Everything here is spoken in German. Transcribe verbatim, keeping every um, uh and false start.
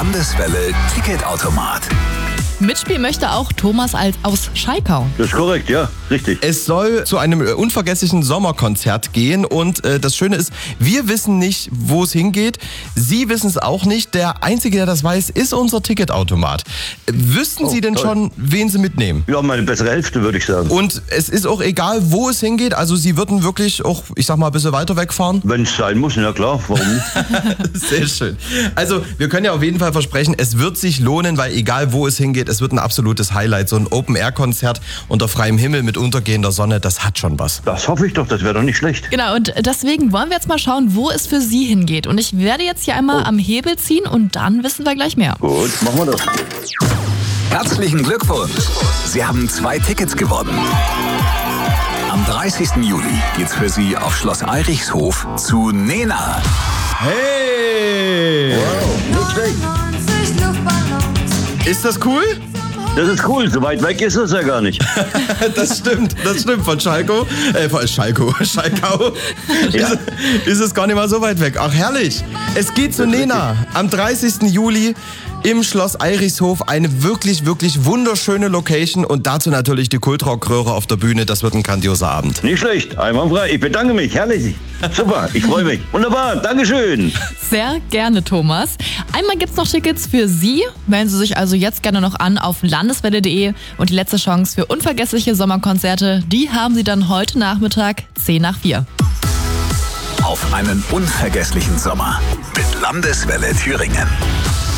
Landeswelle Ticketautomat. Mitspielen möchte auch Thomas als aus Schalkau. Das ist korrekt, ja, richtig. Es soll zu einem äh, unvergesslichen Sommerkonzert gehen und äh, das Schöne ist, wir wissen nicht, wo es hingeht. Sie wissen es auch nicht. Der Einzige, der das weiß, ist unser Ticketautomat. Äh, wüssten Oh, Sie denn toll. schon, wen Sie mitnehmen? Ja, meine bessere Hälfte, würde ich sagen. Und es ist auch egal, wo es hingeht. Also Sie würden wirklich auch, ich sag mal, ein bisschen weiter wegfahren? Wenn es sein muss, ja klar, warum nicht? Sehr schön. Also wir können ja auf jeden Fall versprechen, es wird sich lohnen, weil egal wo es hingeht, es wird ein absolutes Highlight. So ein Open-Air-Konzert unter freiem Himmel mit untergehender Sonne, das hat schon was. Das hoffe ich doch, das wäre doch nicht schlecht. Genau, und deswegen wollen wir jetzt mal schauen, wo es für Sie hingeht. Und ich werde jetzt hier einmal Oh. am Hebel ziehen und dann wissen wir gleich mehr. Gut, machen wir das. Herzlichen Glückwunsch! Sie haben zwei Tickets gewonnen. Am dreißigsten Juli geht's für Sie auf Schloss Eirichshof zu Nena. Hey! Nicht schlecht. Ist das cool? Das ist cool, so weit weg ist es ja gar nicht. Das stimmt, das stimmt. Von Schalkow, äh, von Schalkow, Schalkau Ja. ist, ist es gar nicht mal so weit weg. Ach, herrlich. Es geht zu Nena am dreißigsten Juli im Schloss Eirichshof. Eine wirklich, wirklich wunderschöne Location und dazu natürlich die Kultrockröhre auf der Bühne. Das wird ein grandioser Abend. Nicht schlecht, einwandfrei. Ich bedanke mich, herrlich. Super, ich freue mich. Wunderbar, Dankeschön. Sehr gerne, Thomas. Einmal gibt es noch Tickets für Sie. Melden Sie sich also jetzt gerne noch an auf landeswelle punkt de. Und die letzte Chance für unvergessliche Sommerkonzerte, die haben Sie dann heute Nachmittag zehn nach vier. Auf einen unvergesslichen Sommer mit Landeswelle Thüringen.